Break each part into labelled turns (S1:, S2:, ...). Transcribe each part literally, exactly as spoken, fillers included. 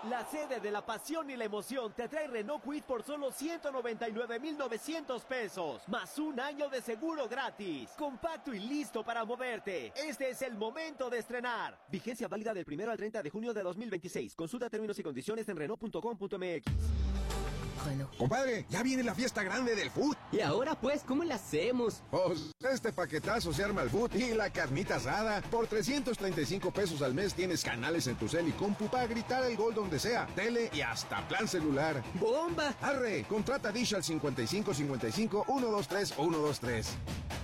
S1: La sede de la pasión y la emoción te trae Renault Kwid por solo ciento noventa y nueve mil novecientos pesos, más un año de seguro gratis. Compacto y listo para moverte. Este es el momento de estrenar. Vigencia válida del primero al treinta de junio de dos mil veintiséis. Consulta términos y condiciones en Renault punto com punto m x.
S2: Bueno.
S3: Compadre, ya viene la fiesta grande del food.
S2: ¿Y ahora pues cómo la hacemos?
S3: Pues este paquetazo se arma el food y la carnita asada. Por trescientos treinta y cinco pesos al mes tienes canales en tu cel y compu para gritar el gol donde sea, tele y hasta plan celular.
S2: ¡Bomba!
S3: Arre, contrata Dish al cincuenta y cinco cincuenta y cinco, ciento veintitrés, ciento veintitrés.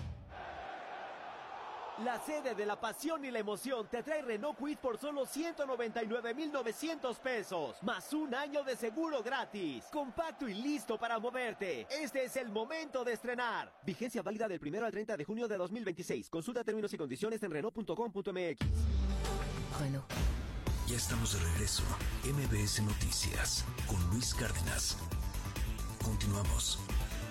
S1: La sede de la pasión y la emoción te trae Renault Kwid por solo ciento noventa y nueve mil novecientos pesos, más un año de seguro gratis. Compacto y listo para moverte. Este es el momento de estrenar. Vigencia válida del primero al treinta de junio de dos mil veintiséis. Consulta términos y condiciones en Renault punto com punto m x.
S2: Bueno.
S4: Ya estamos de regreso. M B S Noticias con Luis Cárdenas. Continuamos.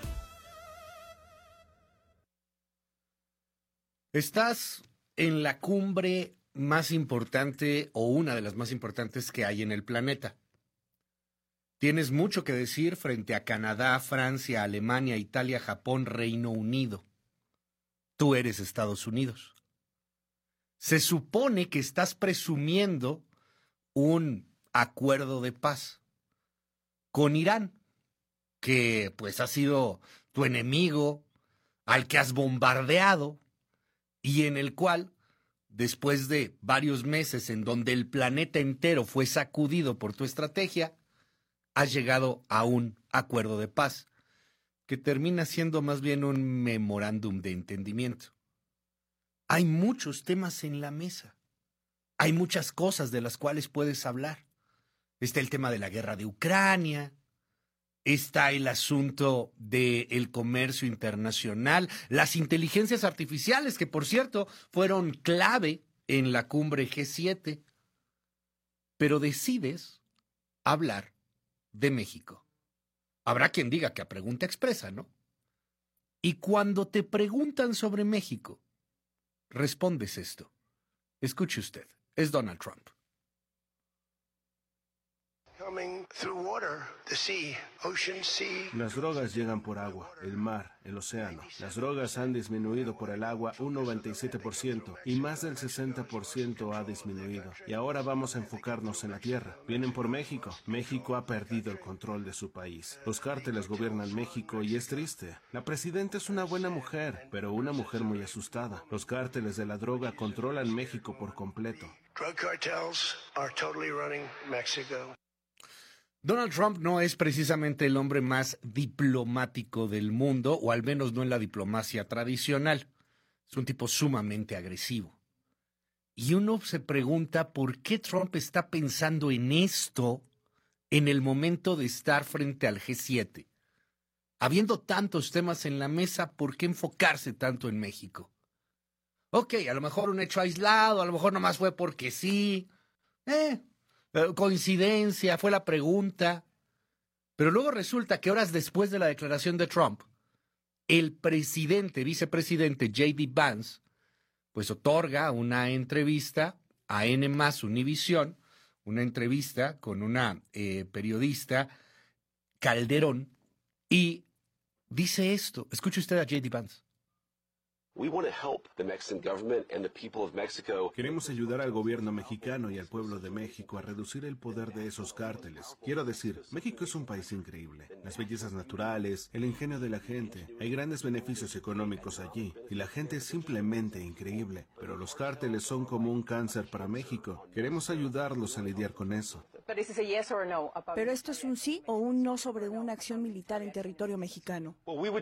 S5: Estás en la cumbre más importante o una de las más importantes que hay en el planeta. Tienes mucho que decir frente a Canadá, Francia, Alemania, Italia, Japón, Reino Unido. Tú eres Estados Unidos. Se supone que estás presumiendo un acuerdo de paz con Irán, que pues ha sido tu enemigo, al que has bombardeado, y en el cual, después de varios meses en donde el planeta entero fue sacudido por tu estrategia, has llegado a un acuerdo de paz, que termina siendo más bien un memorándum de entendimiento. Hay muchos temas en la mesa. Hay muchas cosas de las cuales puedes hablar. Está el tema de la guerra de Ucrania. Está el asunto del comercio internacional, las inteligencias artificiales, que por cierto fueron clave en la cumbre G siete. Pero decides hablar de México. Habrá quien diga que a pregunta expresa, ¿no? Y cuando te preguntan sobre México, respondes esto. Escuche usted, es Donald Trump.
S6: Las drogas llegan por agua, el mar, el océano. Las drogas han disminuido por el agua un noventa y siete por ciento y más del sesenta por ciento ha disminuido. Y ahora vamos a enfocarnos en la tierra. Vienen por México. México ha perdido el control de su país. Los cárteles gobiernan México y es triste. La presidenta es una buena mujer, pero una mujer muy asustada. Los cárteles de la droga controlan México por completo.
S7: Drug cartels are totally running Mexico.
S5: Donald Trump no es precisamente el hombre más diplomático del mundo, o al menos no en la diplomacia tradicional. Es un tipo sumamente agresivo. Y uno se pregunta por qué Trump está pensando en esto en el momento de estar frente al G siete. Habiendo tantos temas en la mesa, ¿por qué enfocarse tanto en México? Ok, a lo mejor un hecho aislado, a lo mejor nomás fue porque sí. Eh... Coincidencia, fue la pregunta. Pero luego resulta que horas después de la declaración de Trump, el presidente, vicepresidente J D Vance, pues otorga una entrevista a N más Univisión, una entrevista con una eh, periodista, Calderón, y dice esto. Escuche usted a J D Vance.
S6: Queremos ayudar al gobierno mexicano y al pueblo de México a reducir el poder de esos cárteles. Quiero decir, México es un país increíble. Las bellezas naturales, el ingenio de la gente, hay grandes beneficios económicos allí y la gente es simplemente increíble. Pero los cárteles son como un cáncer para México. Queremos ayudarlos a lidiar con eso.
S8: Pero esto es un sí o un no sobre una acción militar en territorio mexicano.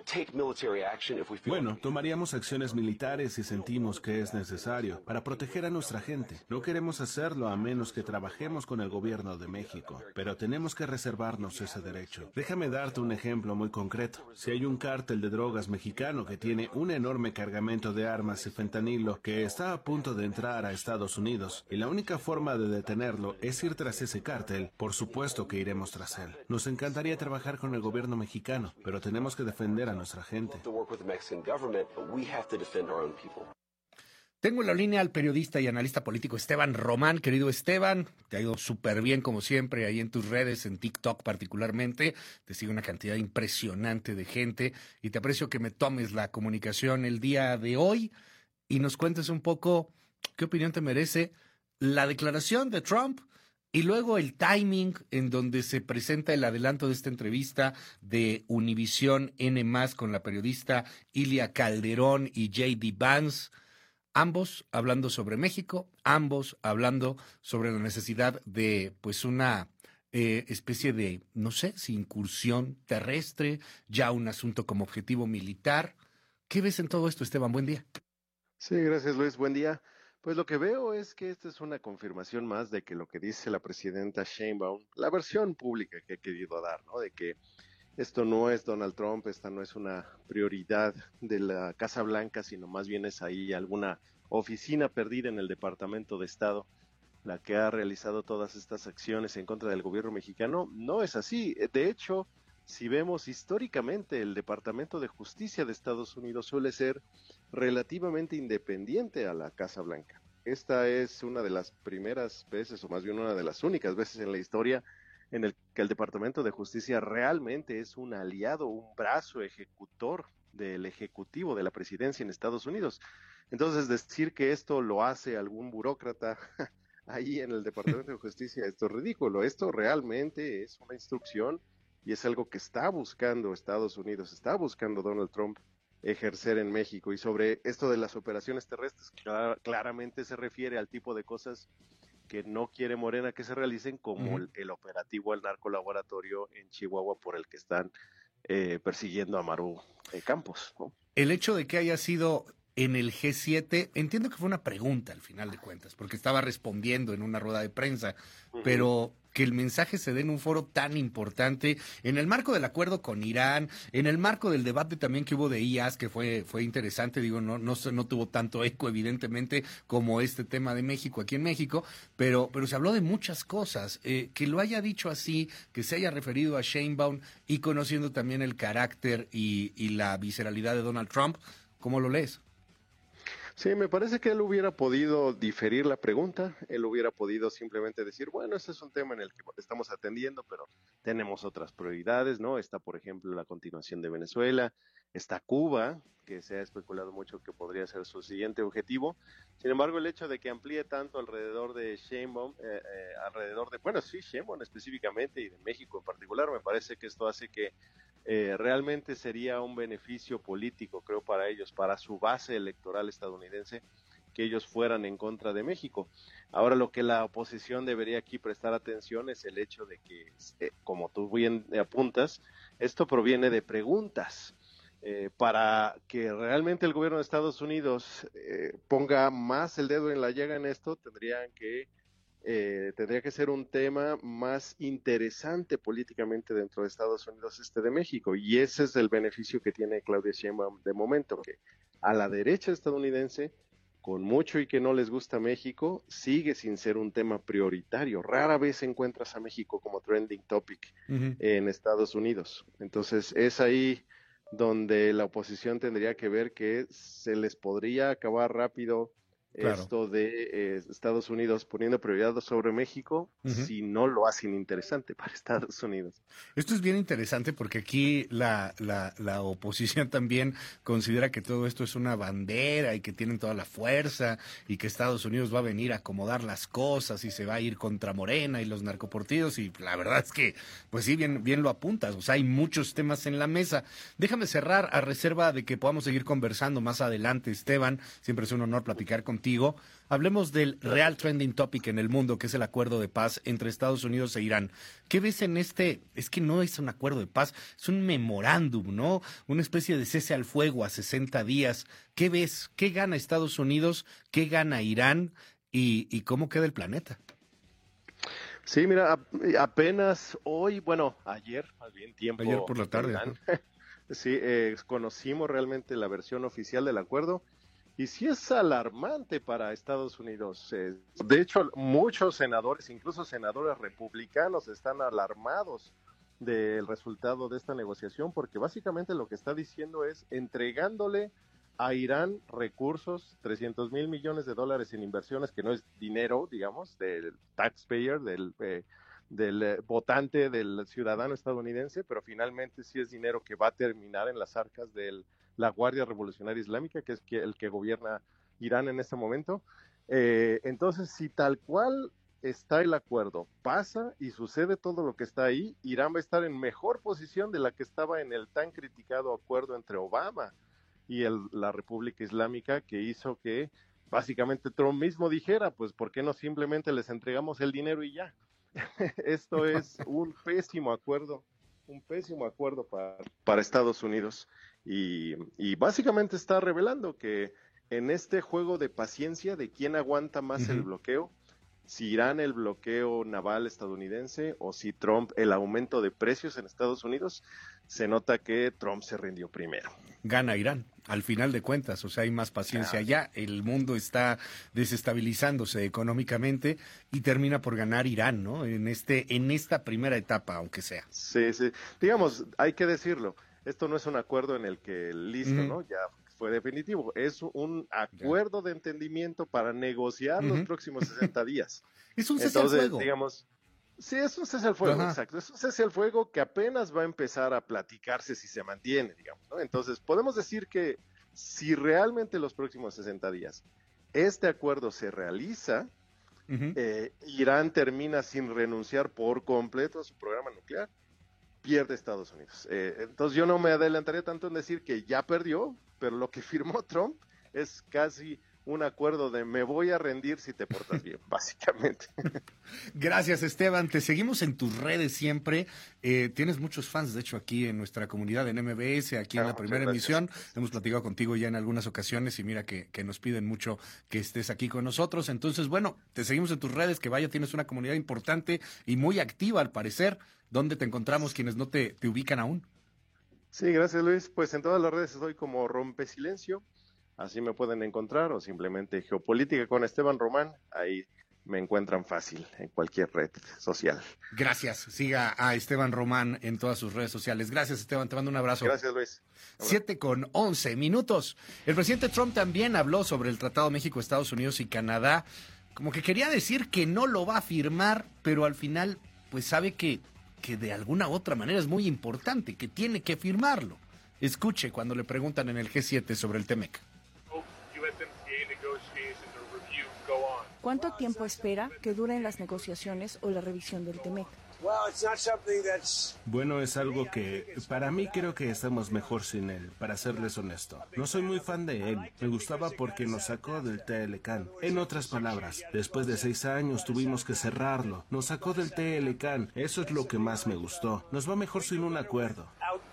S6: Bueno, tomaríamos acciones militares si sentimos que es necesario para proteger a nuestra gente. No queremos hacerlo a menos que trabajemos con el gobierno de México, pero tenemos que reservarnos ese derecho. Déjame darte un ejemplo muy concreto. Si hay un cártel de drogas mexicano que tiene un enorme cargamento de armas y fentanilo que está a punto de entrar a Estados Unidos y la única forma de detenerlo es ir tras ese cártel, por supuesto que iremos tras él. Nos encantaría trabajar con el gobierno mexicano, pero tenemos que defender a nuestra gente.
S5: Tengo en la línea al periodista y analista político Esteban Román. Querido Esteban, te ha ido súper bien como siempre ahí en tus redes, en TikTok particularmente. Te sigue una cantidad impresionante de gente y te aprecio que me tomes la comunicación el día de hoy y nos cuentes un poco qué opinión te merece la declaración de Trump y luego el timing en donde se presenta el adelanto de esta entrevista de Univisión N más con la periodista Ilia Calderón y J D Vance. Ambos hablando sobre México, ambos hablando sobre la necesidad de pues una eh, especie de, no sé, si incursión terrestre, ya un asunto como objetivo militar. ¿Qué ves en todo esto, Esteban? Buen día.
S9: Sí, gracias Luis, buen día. Pues lo que veo es que esta es una confirmación más de que lo que dice la presidenta Sheinbaum, la versión pública que ha querido dar, ¿no? De que esto no es Donald Trump, esta no es una prioridad de la Casa Blanca, sino más bien es ahí alguna oficina perdida en el Departamento de Estado la que ha realizado todas estas acciones en contra del gobierno mexicano. No es así. De hecho, si vemos históricamente, el Departamento de Justicia de Estados Unidos suele ser relativamente independiente a la Casa Blanca. Esta es una de las primeras veces, o más bien una de las únicas veces en la historia en el que el Departamento de Justicia realmente es un aliado, un brazo ejecutor del Ejecutivo de la Presidencia en Estados Unidos. Entonces, decir que esto lo hace algún burócrata ahí en el Departamento de Justicia, esto es ridículo. Esto realmente es una instrucción y es algo que está buscando Estados Unidos, está buscando Donald Trump ejercer en México. Y sobre esto de las operaciones terrestres, clar- claramente se refiere al tipo de cosas que no quiere Morena que se realicen, como uh-huh. el, el operativo al narcolaboratorio en Chihuahua por el que están eh, persiguiendo a Maru eh, Campos, ¿no?
S5: El hecho de que haya sido en el G siete, entiendo que fue una pregunta al final de cuentas, porque estaba respondiendo en una rueda de prensa, uh-huh. pero que el mensaje se dé en un foro tan importante, en el marco del acuerdo con Irán, en el marco del debate también que hubo de I A S, que fue fue interesante, digo, no no no tuvo tanto eco evidentemente como este tema de México aquí en México, pero pero se habló de muchas cosas, eh, que lo haya dicho así, que se haya referido a Sheinbaum y conociendo también el carácter y, y la visceralidad de Donald Trump, ¿cómo lo lees?
S9: Sí, me parece que él hubiera podido diferir la pregunta, él hubiera podido simplemente decir, bueno, este es un tema en el que estamos atendiendo, pero tenemos otras prioridades, ¿no? Está, por ejemplo, la continuación de Venezuela, está Cuba, que se ha especulado mucho que podría ser su siguiente objetivo. Sin embargo, el hecho de que amplíe tanto alrededor de Sheinbaum, eh, eh, alrededor de, bueno, sí, Sheinbaum específicamente y de México en particular, me parece que esto hace que Eh, realmente sería un beneficio político, creo, para ellos, para su base electoral estadounidense, que ellos fueran en contra de México. Ahora, lo que la oposición debería aquí prestar atención es el hecho de que, eh, como tú bien apuntas, esto proviene de preguntas. Eh, para que realmente el gobierno de Estados Unidos eh, ponga más el dedo en la llaga en esto, tendrían que Eh, tendría que ser un tema más interesante políticamente dentro de Estados Unidos este de México, y ese es el beneficio que tiene Claudia Sheinbaum de momento, que a la derecha estadounidense, con mucho y que no les gusta México, sigue sin ser un tema prioritario. Rara vez encuentras a México como trending topic uh-huh. en Estados Unidos. Entonces es ahí donde la oposición tendría que ver que se les podría acabar rápido Claro. esto de eh, Estados Unidos poniendo prioridad sobre México, uh-huh. si no lo hacen interesante para Estados Unidos.
S5: Esto es bien interesante porque aquí la, la, la oposición también considera que todo esto es una bandera y que tienen toda la fuerza y que Estados Unidos va a venir a acomodar las cosas y se va a ir contra Morena y los narcoportidos, y la verdad es que, pues sí, bien, bien lo apuntas, o sea, hay muchos temas en la mesa. Déjame cerrar a reserva de que podamos seguir conversando más adelante, Esteban, siempre es un honor platicar contigo. Hablemos del real trending topic en el mundo, que es el acuerdo de paz entre Estados Unidos e Irán. ¿Qué ves en este? Es que no es un acuerdo de paz, es un memorándum, ¿no? Una especie de cese al fuego a sesenta días. ¿Qué ves? ¿Qué gana Estados Unidos? ¿Qué gana Irán? ¿Y, y cómo queda el planeta?
S9: Sí, mira, apenas hoy, bueno, ayer, más bien tiempo.
S5: Ayer por la tarde. ¿No?
S9: Sí, eh, conocimos realmente la versión oficial del acuerdo. Y sí es alarmante para Estados Unidos. De hecho, muchos senadores, incluso senadores republicanos, están alarmados del resultado de esta negociación, porque básicamente lo que está diciendo es entregándole a Irán recursos, trescientos mil millones de dólares en inversiones, que no es dinero, digamos, del taxpayer, del, eh, del eh, votante, del ciudadano estadounidense, pero finalmente sí es dinero que va a terminar en las arcas de la Guardia Revolucionaria Islámica, que es que, el que gobierna Irán en este momento. Eh, entonces, si tal cual está el acuerdo, pasa y sucede todo lo que está ahí, Irán va a estar en mejor posición de la que estaba en el tan criticado acuerdo entre Obama y el, la República Islámica, que hizo que básicamente Trump mismo dijera, pues, ¿por qué no simplemente les entregamos el dinero y ya? Esto es un pésimo acuerdo, un pésimo acuerdo para, para Estados Unidos, y, y básicamente está revelando que en este juego de paciencia de quién aguanta más uh-huh. el bloqueo, si Irán el bloqueo naval estadounidense o si Trump el aumento de precios en Estados Unidos, se nota que Trump se rindió primero.
S5: Gana Irán, al final de cuentas, o sea, hay más paciencia allá, el mundo está desestabilizándose económicamente y termina por ganar Irán, ¿no? En este, en esta primera etapa, aunque sea.
S9: Sí, sí, digamos, hay que decirlo, esto no es un acuerdo en el que listo, mm. ¿no? Ya fue definitivo, es un acuerdo de entendimiento para negociar uh-huh. los próximos sesenta días.
S5: Es un cese al fuego.
S9: Digamos, sí, es un cese al fuego, Ajá. exacto, es un cese al fuego que apenas va a empezar a platicarse si se mantiene, digamos, ¿no? Entonces, podemos decir que si realmente los próximos sesenta días este acuerdo se realiza, uh-huh. eh, Irán termina sin renunciar por completo a su programa nuclear, pierde Estados Unidos. Eh, entonces yo no me adelantaría tanto en decir que ya perdió, pero lo que firmó Trump es casi un acuerdo de me voy a rendir si te portas bien, básicamente.
S5: Gracias, Esteban. Te seguimos en tus redes siempre. Eh, tienes muchos fans, de hecho, aquí en nuestra comunidad en M B S, aquí ah, en la primera emisión. Hemos platicado contigo ya en algunas ocasiones y mira que, que nos piden mucho que estés aquí con nosotros. Entonces, bueno, te seguimos en tus redes, que vaya, tienes una comunidad importante y muy activa al parecer. ¿Dónde te encontramos quienes no te, te ubican aún?
S9: Sí, gracias, Luis. Pues en todas las redes estoy como Rompe Silencio, así me pueden encontrar, o simplemente Geopolítica con Esteban Román, ahí me encuentran fácil en cualquier red social.
S5: Gracias, siga a Esteban Román en todas sus redes sociales. Gracias, Esteban, te mando un abrazo.
S9: Gracias, Luis.
S5: Siete con once minutos. El presidente Trump también habló sobre el Tratado México, Estados Unidos y Canadá, como que quería decir que no lo va a firmar, pero al final, pues sabe que que de alguna u otra manera es muy importante, que tiene que firmarlo. Escuche cuando le preguntan en el G siete sobre el T-MEC.
S8: ¿Cuánto tiempo espera que duren las negociaciones o la revisión del T-MEC?
S6: Bueno, es algo que para mí creo que estamos mejor sin él, para serles honesto. No soy muy fan de él. Me gustaba porque nos sacó del T L C A N. En otras palabras, después de seis años tuvimos que cerrarlo. Nos sacó del T L C A N. Eso es lo que más me gustó. Nos va mejor sin un acuerdo.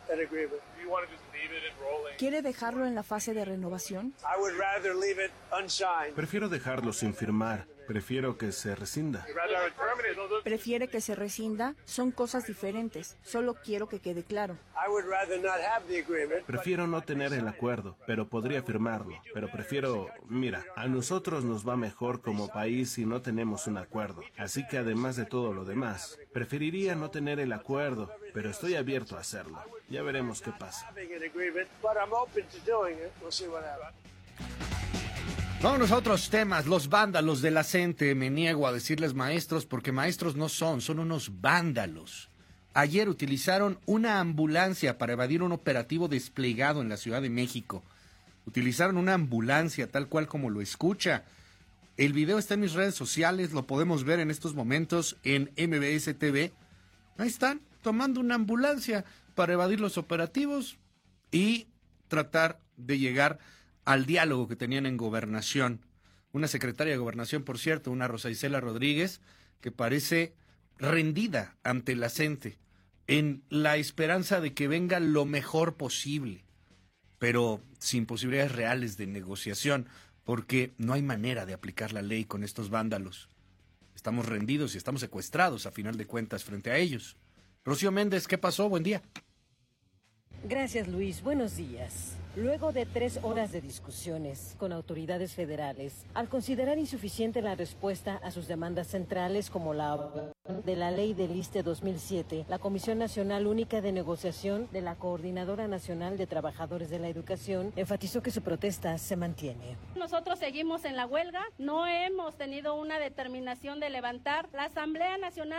S8: ¿Quiere dejarlo en la fase de renovación?
S6: Prefiero dejarlo sin firmar. Prefiero que se rescinda.
S8: ¿Prefiere que se rescinda? Son cosas diferentes. Solo quiero que quede claro.
S6: Prefiero no tener el acuerdo, pero podría firmarlo. Pero prefiero... Mira, a nosotros nos va mejor como país si no tenemos un acuerdo. Así que además de todo lo demás, preferiría no tener el acuerdo, pero estoy abierto a hacerlo. Ya veremos qué pasa.
S5: Vámonos a otros temas. Los vándalos de la CENTE. Me niego a decirles maestros porque maestros no son, son unos vándalos. Ayer utilizaron una ambulancia para evadir un operativo desplegado en la Ciudad de México. Utilizaron una ambulancia tal cual como lo escucha. El video está en mis redes sociales, lo podemos ver en estos momentos en M B S T V. Ahí están, tomando una ambulancia para evadir los operativos y tratar de llegar al diálogo que tenían en Gobernación. Una secretaria de Gobernación, por cierto, una Rosa Isela Rodríguez, que parece rendida ante la CENTE, en la esperanza de que venga lo mejor posible, pero sin posibilidades reales de negociación, porque no hay manera de aplicar la ley con estos vándalos. Estamos rendidos y estamos secuestrados, a final de cuentas, frente a ellos. Rocío Méndez, ¿qué pasó? Buen día.
S10: Gracias, Luis. Buenos días. Luego de tres horas de discusiones con autoridades federales, al considerar insuficiente la respuesta a sus demandas centrales como la de la Ley del ISSSTE dos mil siete, la Comisión Nacional Única de Negociación de la Coordinadora Nacional de Trabajadores de la Educación enfatizó que su protesta se mantiene.
S11: Nosotros seguimos en la huelga, no hemos tenido una determinación de levantar. La Asamblea Nacional